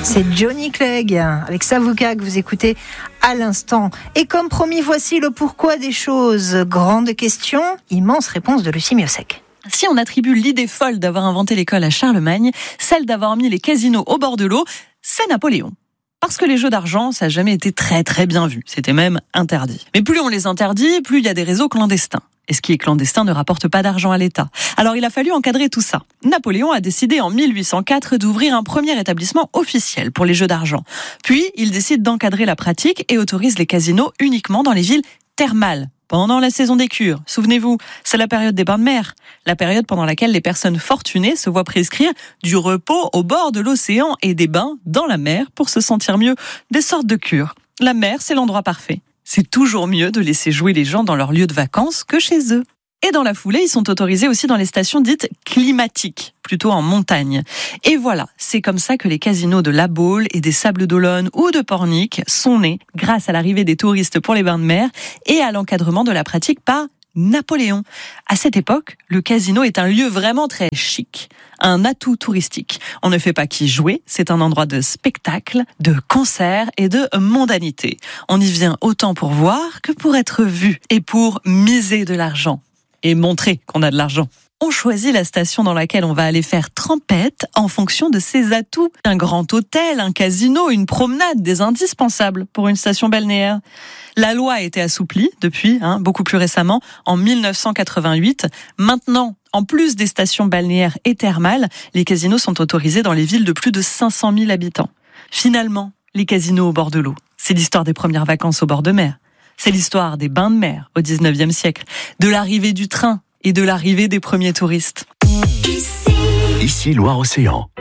C'est Johnny Clegg avec Savuka que vous écoutez à l'instant. Et comme promis, voici le pourquoi des choses. Grande question, immense réponse de Lucie Miosek. Si on attribue l'idée folle d'avoir inventé l'école à Charlemagne, celle d'avoir mis les casinos au bord de l'eau, c'est Napoléon. Parce que les jeux d'argent, ça n'a jamais été très très bien vu. C'était même interdit. Mais plus on les interdit, plus il y a des réseaux clandestins. Et ce qui est clandestin ne rapporte pas d'argent à l'État. Alors il a fallu encadrer tout ça. Napoléon a décidé en 1804 d'ouvrir un premier établissement officiel pour les jeux d'argent. Puis il décide d'encadrer la pratique et autorise les casinos uniquement dans les villes thermales. Pendant la saison des cures, souvenez-vous, c'est la période des bains de mer, la période pendant laquelle les personnes fortunées se voient prescrire du repos au bord de l'océan et des bains dans la mer pour se sentir mieux, des sortes de cures. La mer, c'est l'endroit parfait. C'est toujours mieux de laisser jouer les gens dans leur lieu de vacances que chez eux. Et dans la foulée, ils sont autorisés aussi dans les stations dites climatiques, plutôt en montagne. Et voilà, c'est comme ça que les casinos de La Baule et des Sables d'Olonne ou de Pornic sont nés grâce à l'arrivée des touristes pour les bains de mer et à l'encadrement de la pratique par Napoléon. À cette époque, le casino est un lieu vraiment très chic, un atout touristique. On ne fait pas qu'y jouer, c'est un endroit de spectacle, de concert et de mondanité. On y vient autant pour voir que pour être vu et pour miser de l'argent et montrer qu'on a de l'argent. On choisit la station dans laquelle on va aller faire trempette en fonction de ses atouts. Un grand hôtel, un casino, une promenade, des indispensables pour une station balnéaire. La loi a été assouplie depuis, beaucoup plus récemment, en 1988. Maintenant, en plus des stations balnéaires et thermales, les casinos sont autorisés dans les villes de plus de 500 000 habitants. Finalement, les casinos au bord de l'eau, c'est l'histoire des premières vacances au bord de mer. C'est l'histoire des bains de mer au 19e siècle, de l'arrivée du train et de l'arrivée des premiers touristes. Ici Loire-Océan.